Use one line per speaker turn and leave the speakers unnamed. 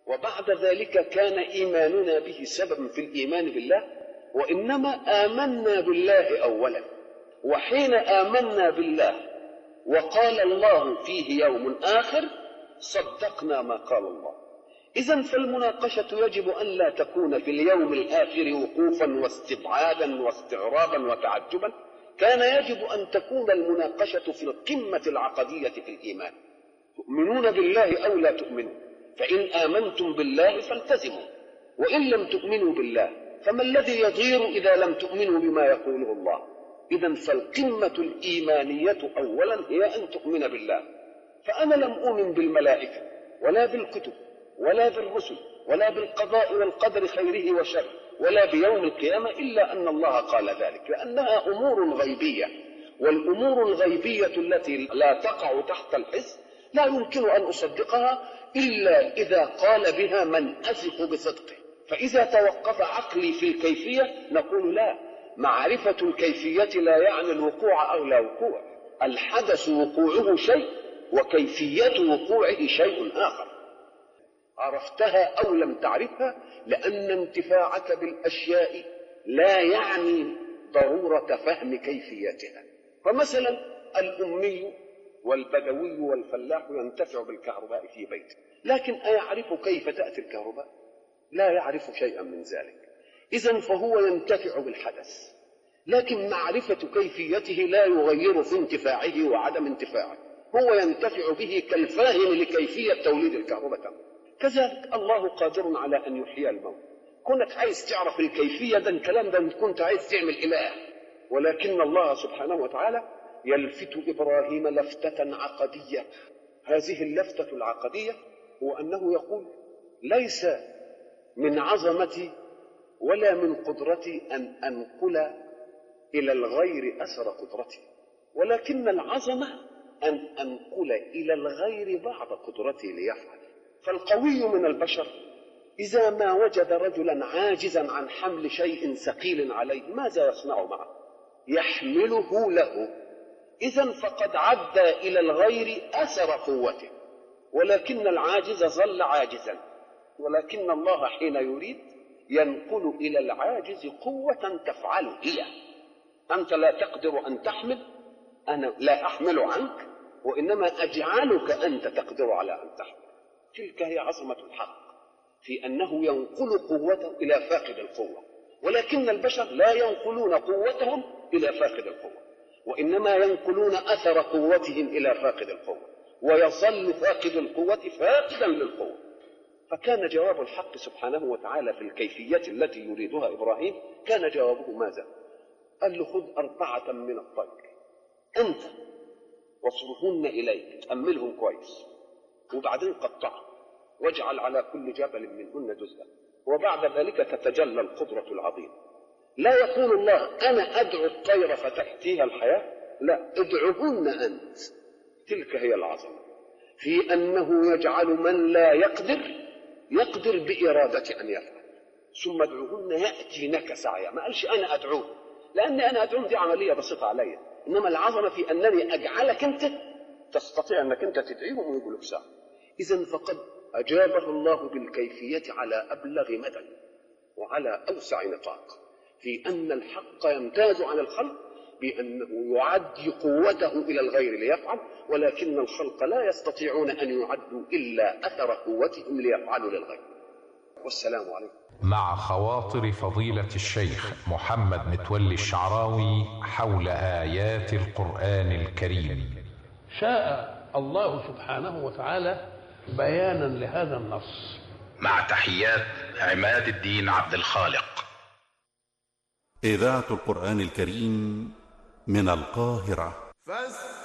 وبعد ذلك كان إيماننا به سببا في الإيمان بالله، وإنما آمنا بالله أولا. وحين آمنا بالله وقال الله فيه يوم آخر صدقنا ما قال الله. إذن فالمناقشة يجب أن لا تكون في اليوم الآخر وقوفا واستبعادا واستغرابا وتعجبا، كان يجب أن تكون المناقشة في القمة العقدية في الإيمان. تؤمنون بالله أو لا تؤمنون؟ فإن آمنتم بالله فالتزموا، وإن لم تؤمنوا بالله فما الذي يضير إذا لم تؤمنوا بما يقوله الله؟ إذن فالقمة الإيمانية أولا هي أن تؤمن بالله. فأنا لم أؤمن بالملائكة ولا بالكتب ولا بالرسل ولا بالقضاء والقدر خيره وشره ولا بيوم القيامة إلا أن الله قال ذلك، لأنها أمور غيبية، والأمور الغيبية التي لا تقع تحت الحس لا يمكن أن أصدقها إلا إذا قال بها من أثق بصدقه. فإذا توقف عقلي في الكيفية نقول لا، معرفة الكيفية لا يعني الوقوع أو لا وقوع، الحدث وقوعه شيء وكيفية وقوعه شيء آخر، عرفتها أو لم تعرفها، لأن انتفاعك بالأشياء لا يعني ضرورة فهم كيفيتها. فمثلا الأمي والبدوي والفلاح ينتفع بالكهرباء في بيته، لكن أيعرف كيف تأتي الكهرباء؟ لا يعرف شيئا من ذلك. إذن فهو ينتفع بالحدث، لكن معرفة كيفيته لا يغير في انتفاعه وعدم انتفاعه، هو ينتفع به كالفاهم لكيفية توليد الكهرباء. كذلك الله قادر على أن يحيي الموت. كنت عايز تعرف الكيفية، ده الكلام ده كنت عايز تعمل إله، ولكن الله سبحانه وتعالى يلفت إبراهيم لفتة عقدية. هذه اللفتة العقدية هو أنه يقول ليس من عظمتي ولا من قدرتي أن أنقل إلى الغير أثر قدرتي، ولكن العظمة أن أنقل إلى الغير بعض قدرتي ليفعل. فالقوي من البشر إذا ما وجد رجلا عاجزا عن حمل شيء ثقيل عليه ماذا يصنع معه؟ يحمله له. إذن فقد عدى إلى الغير أثر قوته، ولكن العاجز ظل عاجزا، ولكن الله حين يريد ينقل إلى العاجز قوة تفعل هي. أنت لا تقدر أن تحمل، أنا لا أحمل عنك، وإنما أجعلك أنت تقدر على أن تحمل. تلك هي عظمة الحق في أنه ينقل قوته إلى فاقد القوة، ولكن البشر لا ينقلون قوتهم إلى فاقد القوة، وإنما ينقلون أثر قوتهم إلى فاقد القوة، ويظل فاقد القوة فاقدا للقوة. فكان جواب الحق سبحانه وتعالى في الكيفية التي يريدها إبراهيم كان جوابه ماذا؟ قال له خذ 4 من الطير أنت واصرفهن إليك، تأملهم كويس، وبعدين قطعهم واجعل على كل جبل منهن جزءا، وبعد ذلك تتجلى القدرة العظيمة. لا يقول الله أنا أدعو الطير فتأتيها الحياة، لا، ادعوهن أنت. تلك هي العظمة في أنه يجعل من لا يقدر بإرادة أن يفعل، ثم ادعوهن يأتينك سعيا. ما قالش أنا أدعوه، لأن أنا أدعوه دي عملية بسيطة علي، إنما العظمة في أنني أجعلك أنت تستطيع أنك أنت تدعيهم ويقولوا سعيا. إذن فقد أجابه الله بالكيفية على أبلغ مدى وعلى أوسع نطاق، في أن الحق يمتاز عن الخلق بأنه يعدي قوته إلى الغير ليفعل، ولكن الخلق لا يستطيعون أن يعدوا إلا أثر قوتهم ليفعلوا للغير. والسلام عليكم.
مع خواطر فضيلة الشيخ محمد متولي الشعراوي حول آيات القرآن الكريم.
شاء الله سبحانه وتعالى بيانا لهذا النص.
مع تحيات عماد الدين عبد الخالق.
إذاعة القرآن الكريم من القاهرة.